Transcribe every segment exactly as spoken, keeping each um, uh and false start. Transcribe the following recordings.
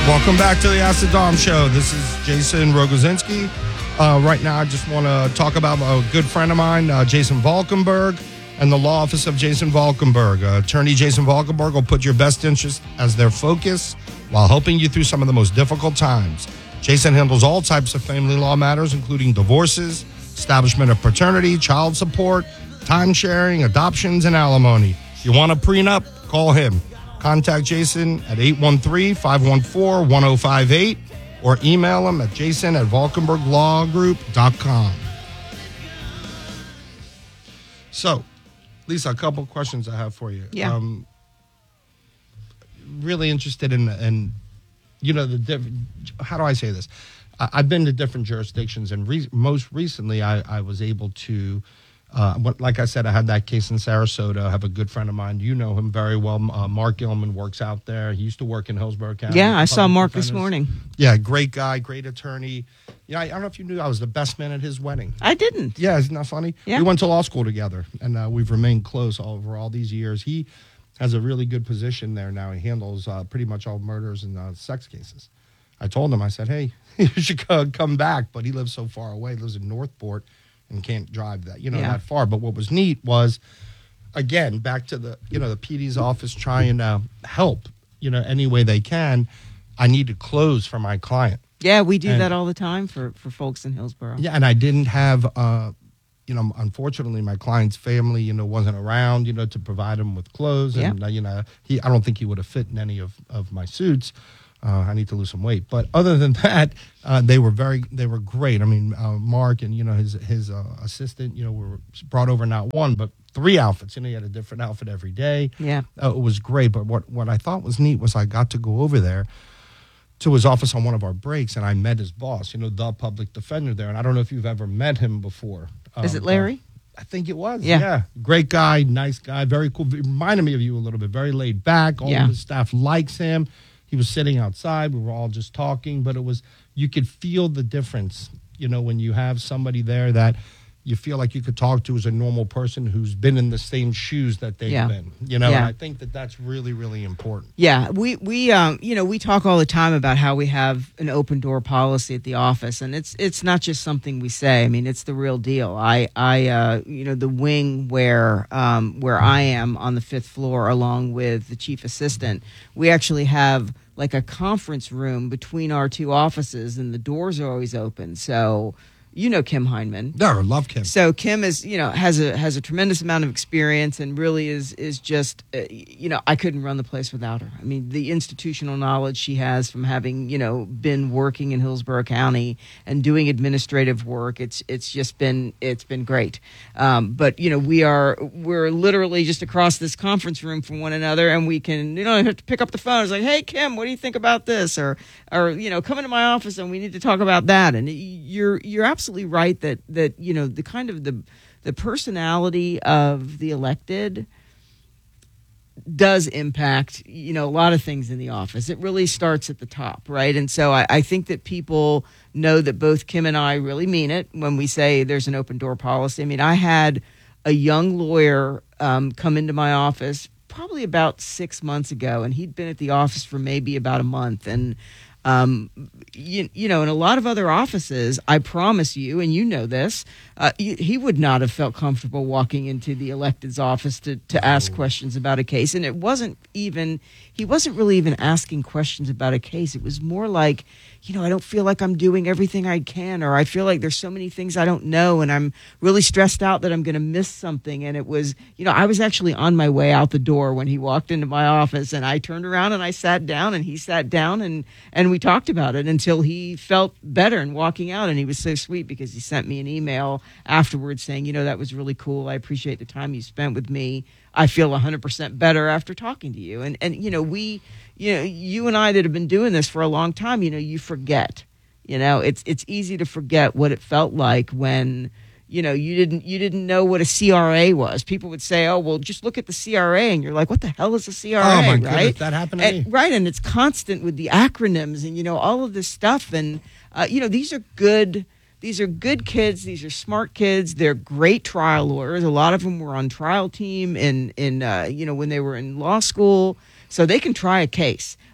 Welcome back to the Ask the Dom Show. This is Jason Rogozinski. Uh, right now, I just want to talk about a good friend of mine, uh, Jason Valkenburg, and the law office of Jason Valkenburg. Uh, attorney Jason Valkenburg will put your best interest as their focus while helping you through some of the most difficult times. Jason handles all types of family law matters, including divorces, establishment of paternity, child support, time sharing, adoptions, and alimony. If you want a prenup, call him. Contact Jason at eight one three, five one four, one zero five eight or email him at jason at valkenburg law group dot com. So, Lisa, a couple questions I have for you. Yeah. Um, really interested in, in you know, the diff- how do I say this? I, I've been to different jurisdictions, and re- most recently I, I was able to Uh, but like I said, I had that case in Sarasota. I have a good friend of mine. You know him very well. Uh, Mark Gilman works out there. He used to work in Hillsborough County. Yeah, I saw Mark defenders. this morning. Yeah, great guy, great attorney. Yeah, I, I don't know if you knew I was the best man at his wedding. I didn't. Yeah, isn't that funny? Yeah. We went to law school together, and uh, we've remained close over all these years. He has a really good position there now. He handles uh, pretty much all murders and uh, sex cases. I told him, I said, hey, you should come back, but he lives so far away. He lives in Northport. And can't drive that, you know, yeah. that far. But what was neat was, again, back to the, you know, the P D's office trying to help, you know, any way they can. I need to close for my client. Yeah, we do and, that all the time for, for folks in Hillsborough. Yeah, and I didn't have, uh, you know, unfortunately, my client's family, you know, wasn't around, you know, to provide him with clothes. And, yeah. uh, you know, he, I don't think he would have fit in any of, of my suits. Uh, I need to lose some weight, but other than that, uh, they were very, they were great. I mean, uh, Mark and you know his his uh, assistant, you know, were brought over not one but three outfits. You know, he had a different outfit every day. Yeah, uh, it was great. But what what I thought was neat was I got to go over there to his office on one of our breaks, and I met his boss. You know, the public defender there, and I don't know if you've ever met him before. Um, Is it Larry? Uh, I think it was. Yeah. yeah, great guy, nice guy, very cool. Reminded me of you a little bit. Very laid back. All yeah. of his staff likes him. He was sitting outside. We were all just talking, but it was, you could feel the difference, you know, when you have somebody there that you feel like you could talk to as a normal person who's been in the same shoes that they've yeah. been, you know, yeah. and I think that that's really, really important. Yeah, we, we um, you know, we talk all the time about how we have an open door policy at the office, and it's it's not just something we say. I mean, it's the real deal. I, I uh, you know, the wing where um, where I am on the fifth floor along with the chief assistant, we actually have like a conference room between our two offices, and the doors are always open. So, you know Kim Heineman. No, I love Kim. So Kim is, you know, has a has a tremendous amount of experience, and really is is just, uh, you know, I couldn't run the place without her. I mean, the institutional knowledge she has from having, you know, been working in Hillsborough County and doing administrative work, it's it's just been it's been great. Um, but you know, we are we're literally just across this conference room from one another, and we can, you know, have to pick up the phone. It's like, hey Kim, what do you think about this? Or or you know, come into my office and we need to talk about that. And you're you're absolutely absolutely right that that you know the kind of the the personality of the elected does impact, you know, a lot of things in the office. It really starts at the top, right? And so I, I think that people know that both Kim and I really mean it when we say there's an open door policy. I mean, I had a young lawyer um, come into my office probably about six months ago, and he'd been at the office for maybe about a month, and Um, you, you know, in a lot of other offices, I promise you, and you know this, uh, he, he would not have felt comfortable walking into the elected's office to, to ask questions about a case. And it wasn't even, he wasn't really even asking questions about a case. It was more like, you know, I don't feel like I'm doing everything I can, or I feel like there's so many things I don't know, and I'm really stressed out that I'm going to miss something. And it was, you know, I was actually on my way out the door when he walked into my office, and I turned around and I sat down, and he sat down, and, and we talked about it until he felt better and walking out. And he was so sweet because he sent me an email afterwards saying, you know, that was really cool. I appreciate the time you spent with me. I feel one hundred percent better after talking to you. And, and you know, we, you know, you and I that have been doing this for a long time, you know, you forget, you know, it's, it's easy to forget what it felt like when, you know, you didn't you didn't know what a C R A was. People would say, oh, well, just look at the C R A. And you're like, what the hell is a C R A? Oh, my right? goodness, that happened to and, me. Right, and it's constant with the acronyms and, you know, all of this stuff. And, uh, you know, these are good These are good kids. These are smart kids. They're great trial lawyers. A lot of them were on trial team in, in uh, you know, when they were in law school. So they can try a case.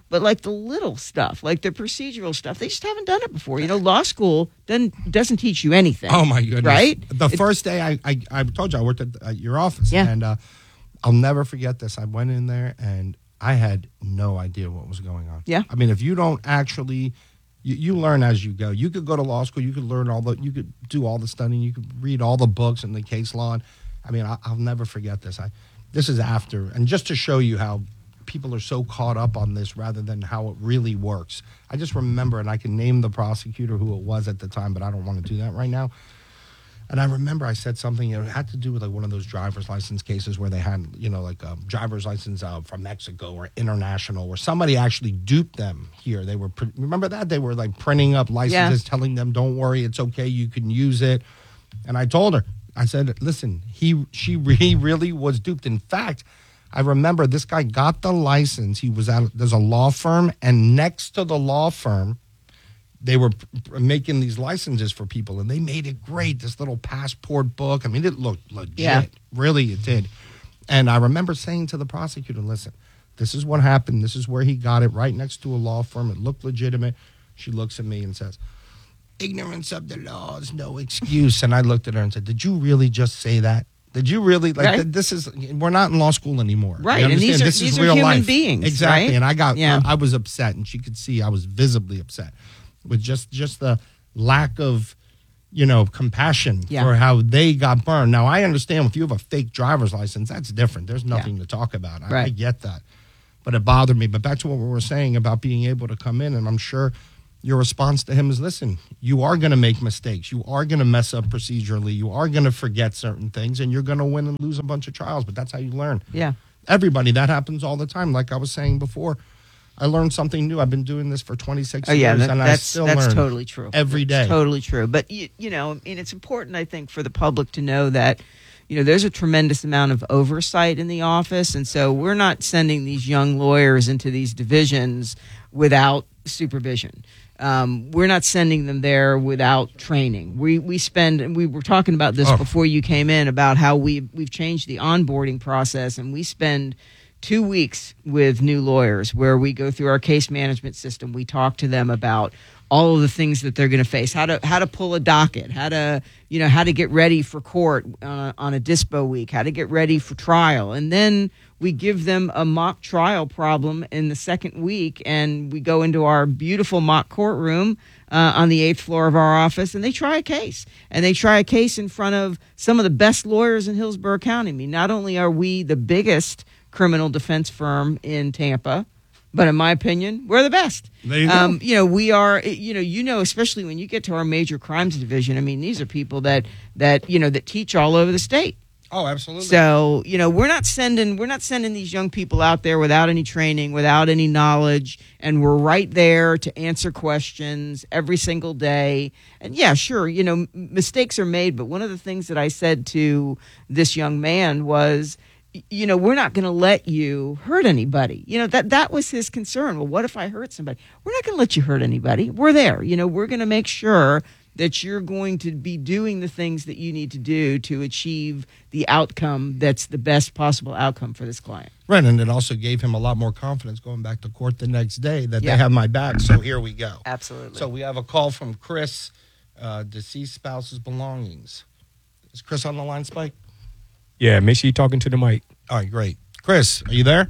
but like the little stuff, like the procedural stuff, they just haven't done it before. You know, law school doesn't doesn't teach you anything. Oh my goodness! Right? The It- first day I, I I told you I worked at, at your office, Yeah. and uh, I'll never forget this. I went in there and I had no idea what was going on. Yeah. I mean, if you don't actually, you, you learn as you go. You could go to law school. You could learn all the. You could do all the studying. You could read all the books and the case law. And, I mean, I, I'll never forget this. I this is after, and just to show you how people are so caught up on this rather than how it really works. I just remember, and I can name the prosecutor who it was at the time, but I don't want to do that right now. And I remember I said something, you know, it had to do with like one of those driver's license cases where they had, you know, like a driver's license uh, from Mexico or international, where somebody actually duped them here. They were, pr- remember that? They were like printing up licenses, telling them, don't worry, it's okay, you can use it. And I told her, I said, listen, he, she, he really was duped. In fact, I remember this guy got the license. He was at, there's a law firm, and next to the law firm, they were p- making these licenses for people, and they made it great. This little passport book. I mean, it looked legit. Yeah. Really, it did. And I remember saying to the prosecutor, listen, this is what happened. This is where he got it, right next to a law firm. It looked legitimate. She looks at me and says, ignorance of the law is no excuse. And I looked at her and said, did you really just say that? Did you really like? Right. th- This is we're not in law school anymore. Right, You and these understand? are- this these is are real human life. beings, exactly. right? And I got, Yeah. I, I was upset, and she could see I was visibly upset with just just the lack of, you know, compassion Yeah. for how they got burned. Now I understand if you have a fake driver's license, that's different. There's nothing to talk about. I, I Right. get that, but it bothered me. But back to what we were saying about being able to come in, and I'm sure your response to him is, listen, you are going to make mistakes. You are going to mess up procedurally. You are going to forget certain things, and you're going to win and lose a bunch of trials, but that's how you learn. Yeah. Everybody, that happens all the time. Like I was saying before, I learned something new. I've been doing this for twenty-six Oh yeah, years, that, and I that's still that's learn totally true. every It's day. totally true. But you, you know, I mean, it's important, I think, for the public to know that, you know, there's a tremendous amount of oversight in the office, and so we're not sending these young lawyers into these divisions without supervision. Um, we're not sending them there without training. We we spend, and we were talking about this Oh. before you came in, about how we we've changed the onboarding process, and we spend two weeks with new lawyers where we go through our case management system. We talk to them about all of the things that they're going to face, how to how to pull a docket, how to you know how to get ready for court on a, on a dispo week, how to get ready for trial, and then we give them a mock trial problem in the second week, and we go into our beautiful mock courtroom uh, on the eighth floor of our office, and they try a case, and they try a case in front of some of the best lawyers in Hillsborough County. I mean, not only are we the biggest criminal defense firm in Tampa, but in my opinion, we're the best. There you go. Um, you know, we are. You know, you know, especially when you get to our major crimes division. I mean, these are people that that you know that teach all over the state. Oh, absolutely. So you know, we're not sending we're not sending these young people out there without any training, without any knowledge, and we're right there to answer questions every single day. And yeah, sure, you know, m- mistakes are made, but one of the things that I said to this young man was, you know, we're not going to let you hurt anybody. You know, that that was his concern. Well, what if I hurt somebody? We're not going to let you hurt anybody. We're there. You know, we're going to make sure that you're going to be doing the things that you need to do to achieve the outcome that's the best possible outcome for this client. Right, and it also gave him a lot more confidence going back to court the next day that Yeah. they have my back, so here we go. Absolutely. So we have a call from Chris, uh, deceased spouse's belongings. Is Chris on the line, Spike? Yeah, make sure you're talking to the mic. All right, great. Chris, are you there?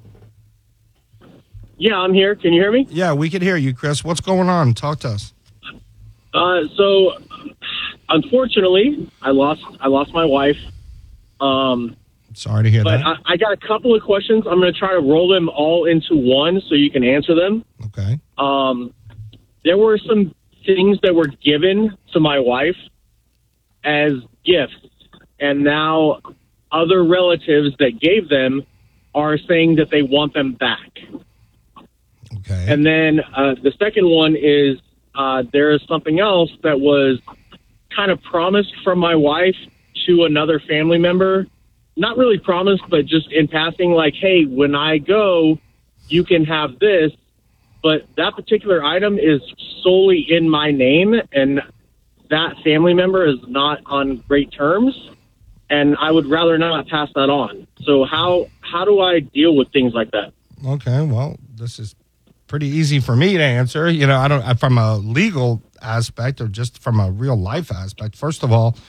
Yeah, I'm here. Can you hear me? Yeah, we can hear you, Chris. What's going on? Talk to us. Uh, so, unfortunately, I lost I lost my wife. Um, Sorry to hear but that. I, I got a couple of questions. I'm going to try to roll them all into one so you can answer them. Okay. Um, there were some things that were given to my wife as gifts, and now other relatives that gave them are saying that they want them back. Okay. And then uh, the second one is uh, there is something else that was kind of promised from my wife to another family member. Not really promised, but just in passing, like, hey, when I go, you can have this. But that particular item is solely in my name, and that family member is not on great terms, and I would rather not pass that on. So how how do I deal with things like that? Okay, well, this is pretty easy for me to answer. You know, I don't, from a legal aspect or just from a real life aspect. First of all,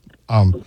um,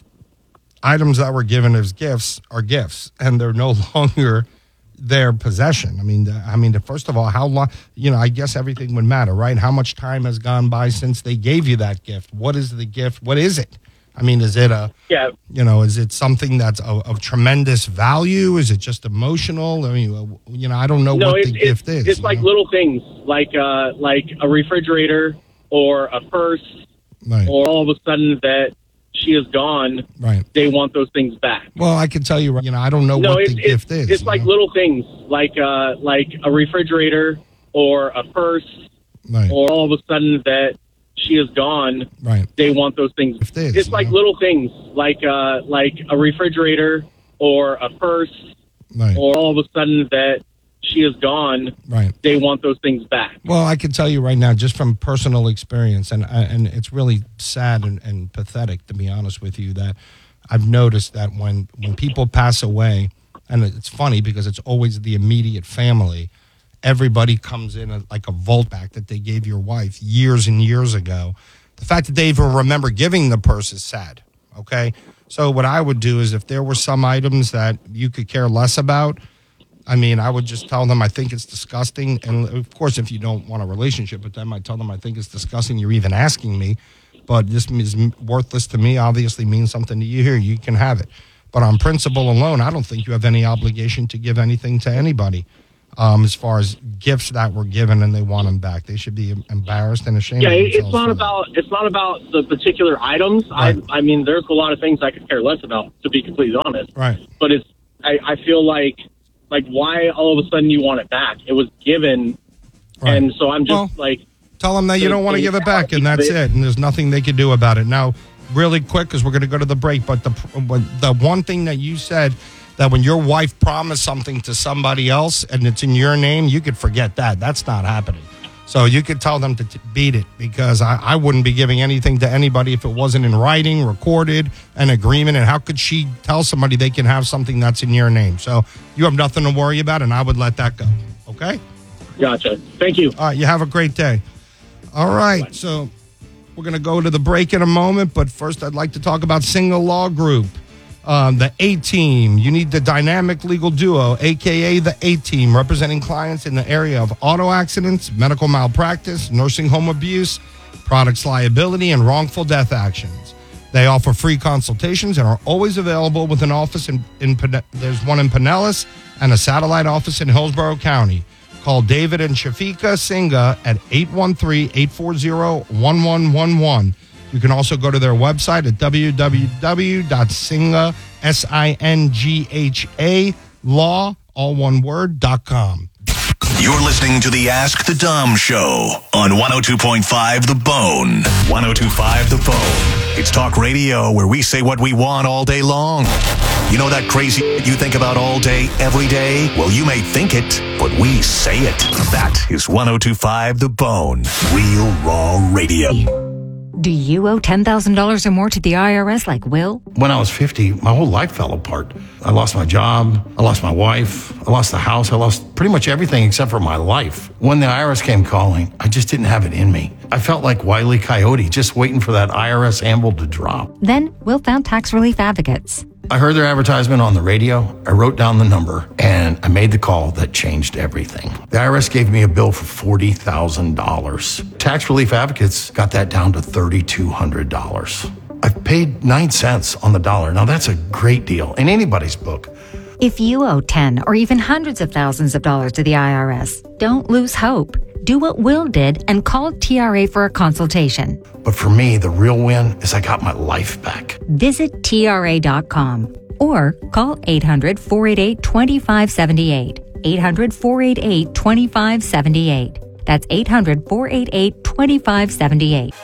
items that were given as gifts are gifts, and they're no longer their possession. I mean, the, I mean, the, first of all, how long, you know, I guess everything would matter, right? How much time has gone by since they gave you that gift? What is the gift? What is it? I mean, is it a, Yeah. you know, is it something that's of, of tremendous value? Is it just emotional? I mean, you know, I don't know No, what it's, the it's, gift is. it's you like know? little things, like uh, like a refrigerator or a purse, Right. or all of a sudden that she is gone, Right. they want those things back. Well, I can tell you, you know, I don't know No, what it's, the it's, gift is. it's you like know? little things, like uh, like a refrigerator or a purse, Right. or all of a sudden that she is gone, Right. they want those things. Gift is, It's you like know? little things, like uh, like a refrigerator or a purse, Right. or all of a sudden that she is gone, Right. they want those things back. Well, I can tell you right now, just from personal experience, and and it's really sad and, and pathetic, to be honest with you, that I've noticed that when, when people pass away, and it's funny because it's always the immediate family, everybody comes in a, like a vault back that they gave your wife years and years ago. The fact that they even remember giving the purse is sad, okay? So what I would do is if there were some items that you could care less about, I mean, I would just tell them I think it's disgusting. And of course, if you don't want a relationship with them, I tell them I think it's disgusting. You're even asking me, but this is worthless to me. Obviously means something to you here. You can have it. But on principle alone, I don't think you have any obligation to give anything to anybody um, as far as gifts that were given and they want them back. They should be embarrassed and ashamed Yeah, of it- themselves it's not for that. about it's not about the particular items. Right. I I mean, there's a lot of things I could care less about, to be completely honest. Right. But it's I, I feel like like why all of a sudden you want it back? It was given, Right. and so I'm just Well, like, Tell them that you the- don't want to the give it back, and that's reality of it. And there's nothing they can do about it. Now, really quick, because we're going to go to the break, but the but the one thing that you said, that when your wife promised something to somebody else and it's in your name, you could forget that. That's not happening. So you could tell them to t- beat it, because I, I wouldn't be giving anything to anybody if it wasn't in writing, recorded, an agreement. And how could she tell somebody they can have something that's in your name? So you have nothing to worry about, and I would let that go. Okay? gotcha. Thank you. All right, you have a great day. All right, so we're going to go to the break in a moment, but first I'd like to talk about Single Law Group, um, the A-Team. You need the dynamic legal duo, a k a the A-Team, representing clients in the area of auto accidents, medical malpractice, nursing home abuse, products liability, and wrongful death actions. They offer free consultations and are always available with an office in, in Pine- there's one in Pinellas and a satellite office in Hillsborough County. Call David and Shafika Singha at eight one three, eight four zero, one one one one. You can also go to their website at w w w dot singha, S I N G H A, law, all one word, dot com. You're listening to the Ask the Dom Show on one oh two point five The Bone. one oh two point five The Bone. It's talk radio where we say what we want all day long. You know that crazy you think about all day, every day? Well, you may think it, but we say it. That is one oh two point five The Bone. Real raw radio. Do you owe ten thousand dollars or more to the I R S like Will? When I was fifty, my whole life fell apart. I lost my job, I lost my wife, I lost the house, I lost pretty much everything except for my life. When the I R S came calling, I just didn't have it in me. I felt like Wile E. Coyote, just waiting for that I R S anvil to drop. Then Will found Tax Relief Advocates. I heard their advertisement on the radio, I wrote down the number, and I made the call that changed everything. The I R S gave me a bill for forty thousand dollars. Tax Relief Advocates got that down to three thousand two hundred dollars. I've paid nine cents on the dollar. Now that's a great deal in anybody's book. If you owe ten or even hundreds of thousands of dollars to the I R S, don't lose hope. Do what Will did and call T R A for a consultation. But for me, the real win is I got my life back. Visit T R A dot com or call eight hundred, four eight eight, two five seven eight. eight hundred, four eight eight, two five seven eight. That's eight hundred, four eight eight, two five seven eight.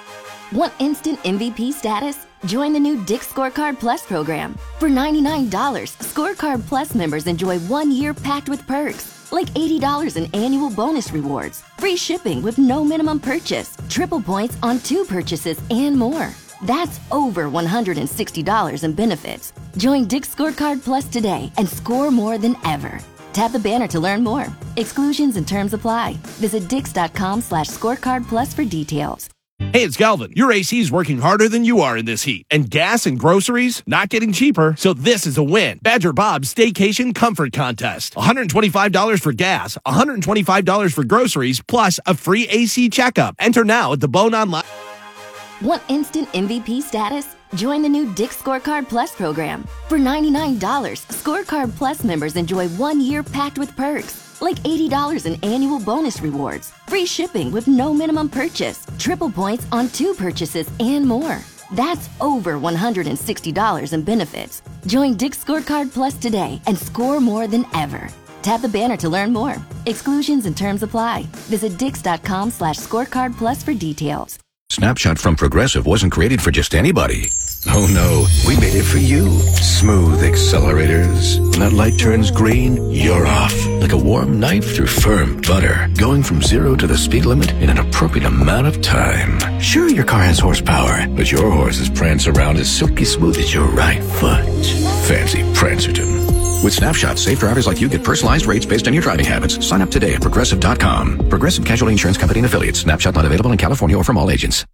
Want instant M V P status? Join the new Dick Scorecard Plus program. For ninety-nine dollars, Scorecard Plus members enjoy one year packed with perks, like eighty dollars in annual bonus rewards, free shipping with no minimum purchase, triple points on two purchases, and more. That's over one hundred sixty dollars in benefits. Join Dick Scorecard Plus today and score more than ever. Tap the banner to learn more. Exclusions and terms apply. Visit dix.com slash scorecard plus for details. Hey, it's Galvin. Your A C is working harder than you are in this heat. And gas and groceries not getting cheaper, so this is a win. Badger Bob's Staycation Comfort Contest. one hundred twenty-five dollars for gas, one hundred twenty-five dollars for groceries, plus a free A C checkup. Enter now at the Bone Online. Want instant M V P status? Join the new Dick's Scorecard Plus program. For ninety-nine dollars, Scorecard Plus members enjoy one year packed with perks, like eighty dollars in annual bonus rewards, free shipping with no minimum purchase, triple points on two purchases, and more. That's over one hundred sixty dollars in benefits. Join Dick's Scorecard Plus today and score more than ever. Tap the banner to learn more. Exclusions and terms apply. Visit dix.com slash scorecard plus for details. Snapshot from Progressive wasn't created for just anybody. Oh no, we made it for you. Smooth accelerators. When that light turns green, you're off. Like a warm knife through firm butter. Going from zero to the speed limit in an appropriate amount of time. Sure, your car has horsepower, but your horses prance around as silky smooth as your right foot. Fancy Prancerton. With Snapshot, safe drivers like you get personalized rates based on your driving habits. Sign up today at Progressive dot com. Progressive Casualty Insurance Company and Affiliates. Snapshot not available in California or from all agents.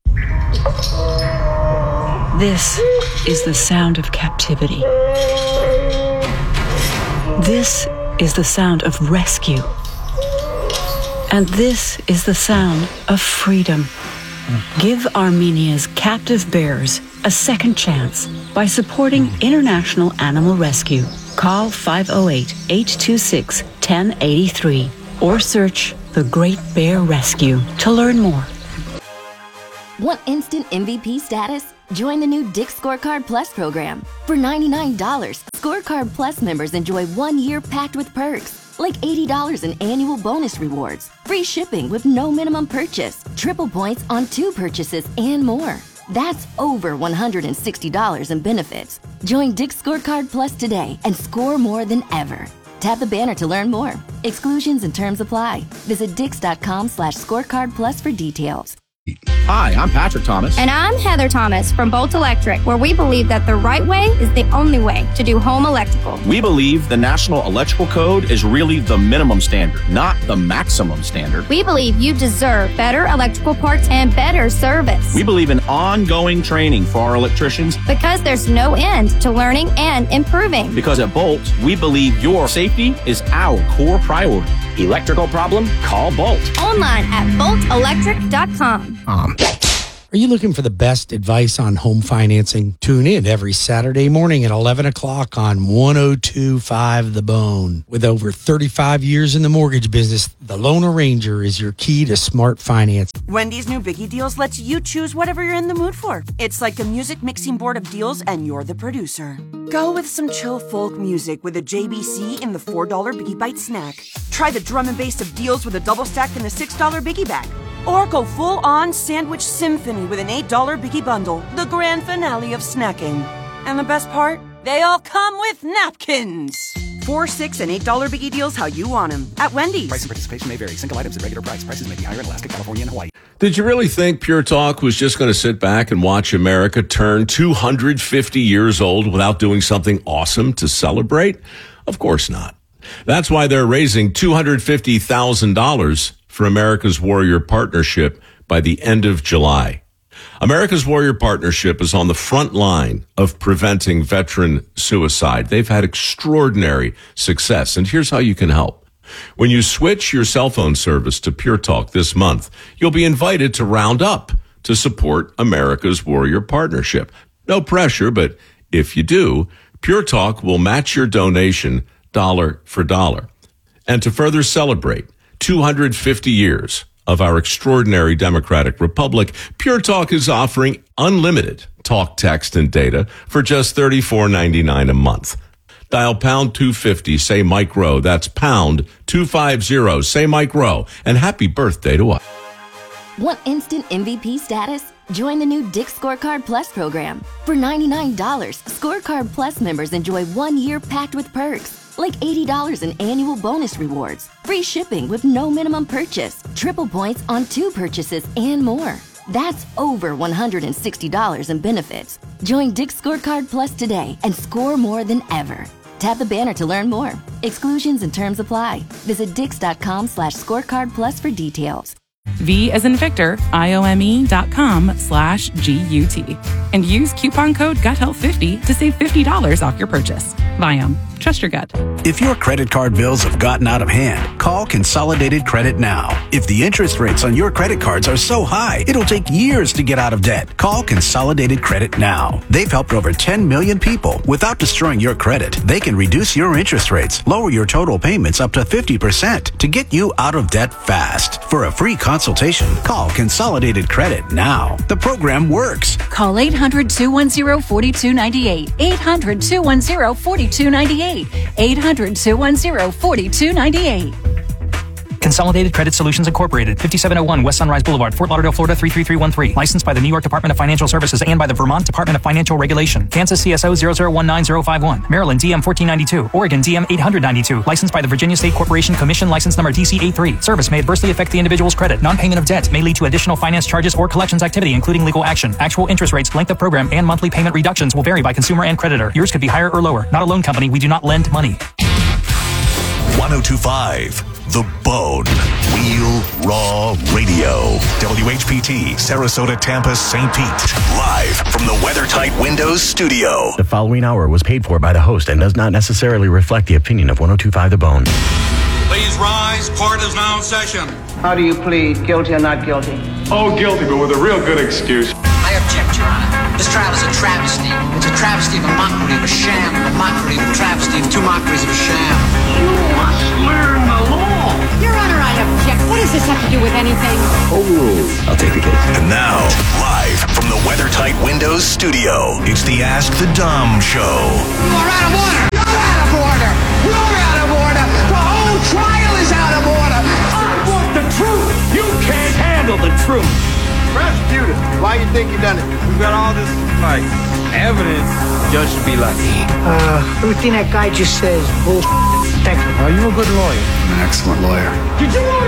This is the sound of captivity. This is the sound of rescue. And this is the sound of freedom. Give Armenia's captive bears a second chance by supporting International Animal Rescue. Call five oh eight, eight two six, one oh eight three or search The Great Bear Rescue to learn more. Want instant M V P status? Join the new Dick's Scorecard Plus program. For ninety-nine dollars, Scorecard Plus members enjoy one year packed with perks, like eighty dollars in annual bonus rewards, free shipping with no minimum purchase, triple points on two purchases, and more. That's over one hundred sixty dollars in benefits. Join Dick's Scorecard Plus today and score more than ever. Tap the banner to learn more. Exclusions and terms apply. Visit dix.com slash scorecard plus for details. Hi, I'm Patrick Thomas. And I'm Heather Thomas from Bolt Electric, where we believe that the right way is the only way to do home electrical. We believe the National Electrical Code is really the minimum standard, not the maximum standard. We believe you deserve better electrical parts and better service. We believe in ongoing training for our electricians. Because there's no end to learning and improving. Because at Bolt, we believe your safety is our core priority. Electrical problem? Call Bolt. Online at bolt electric dot com. Um, are you looking for the best advice on home financing? Tune in every Saturday morning at eleven o'clock on one oh two point five The Bone. With over thirty-five years in the mortgage business, the Loan Arranger is your key to smart finance. Wendy's new Biggie Deals lets you choose whatever you're in the mood for. It's like a music mixing board of deals, and you're the producer. Go with some chill folk music with a J B C in the four dollar Biggie Bite snack. Try the drum and bass of deals with a double stack in the six dollar Biggie Bag. Or go full-on sandwich symphony with an eight dollar Biggie Bundle, the grand finale of snacking. And the best part? They all come with napkins. Four, six, and eight dollar Biggie Deals how you want them at Wendy's. Price and participation may vary. Single items at regular price. Prices may be higher in Alaska, California, and Hawaii. Did you really think Pure Talk was just going to sit back and watch America turn two hundred fifty years old without doing something awesome to celebrate? Of course not. That's why they're raising two hundred fifty thousand dollars for America's Warrior Partnership by the end of July. America's Warrior Partnership is on the front line of preventing veteran suicide. They've had extraordinary success, and here's how you can help. When you switch your cell phone service to Pure Talk this month, you'll be invited to round up to support America's Warrior Partnership. No pressure, but if you do, Pure Talk will match your donation dollar for dollar. And to further celebrate two hundred fifty years of our extraordinary democratic republic, Pure Talk is offering unlimited talk, text, and data for just thirty-four ninety-nine a month. Dial pound two fifty, say Mike Rowe. That's pound two fifty, say Mike Rowe. And happy birthday to us. Want instant M V P status? Join the new Dick's Scorecard Plus program. For ninety-nine dollars, Scorecard Plus members enjoy one year packed with perks, like eighty dollars in annual bonus rewards, free shipping with no minimum purchase, triple points on two purchases, and more. That's over one hundred sixty dollars in benefits. Join Dick's Scorecard Plus today and score more than ever. Tap the banner to learn more. Exclusions and terms apply. Visit dix.com slash scorecard plus for details. V as in Victor, I-O-M-E dot com slash G-U-T. And use coupon code gut health fifty to save fifty dollars off your purchase. Viome. Trust your gut. If your credit card bills have gotten out of hand, call Consolidated Credit now. If the interest rates on your credit cards are so high, it'll take years to get out of debt. Call Consolidated Credit now. They've helped over ten million people. Without destroying your credit, they can reduce your interest rates, lower your total payments up to fifty percent to get you out of debt fast. For a free consultation, call Consolidated Credit now. The program works. Call eight hundred, two one zero, four two nine eight. eight hundred, two one zero, four two nine eight. eight hundred, two one zero, four two nine eight. Consolidated Credit Solutions Incorporated, fifty-seven oh one West Sunrise Boulevard, Fort Lauderdale, Florida three three three one three. Licensed by the New York Department of Financial Services and by the Vermont Department of Financial Regulation. Kansas C S O zero zero one nine zero five one. Maryland D M fourteen ninety-two. Oregon D M eight ninety-two. Licensed by the Virginia State Corporation Commission, license number D C eighty-three. Service may adversely affect the individual's credit. Non-payment of debt may lead to additional finance charges or collections activity, including legal action. Actual interest rates, length of program, and monthly payment reductions will vary by consumer and creditor. Yours could be higher or lower. Not a loan company. We do not lend money. ten twenty-five The Bone. Real Raw Radio. W H P T, Sarasota, Tampa, Saint Pete. Live from the WeatherTight Windows studio. The following hour was paid for by the host and does not necessarily reflect the opinion of ten twenty-five The Bone. Please rise. Court is now in session. How do you plead, guilty or not guilty? Oh, guilty, but with a real good excuse. I object, Your Honor. This trial is a travesty. It's a travesty of a mockery of a sham, a mockery of a travesty of two mockeries of a sham. You must learn the law. Your Honor, I object. What does this have to do with anything? Oh, I'll take the case. And now, live from the WeatherTight Windows studio, it's the Ask the Dom Show. You are out of order. You're out of order. You're out of order. The whole trial is out of order. I want the truth. You can't handle the truth. Prosecutor, why you think you done it? We got all this, like, evidence. Judge should be lucky. Uh, everything that guy just says, bullshit. Thank you. Are you a good lawyer? An excellent lawyer. Did you want